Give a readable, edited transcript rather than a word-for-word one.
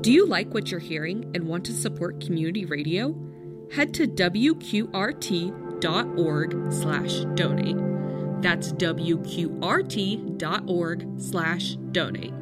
Do you like what you're hearing and want to support community radio? Head to wqrt.org/donate. That's wqrt.org/donate.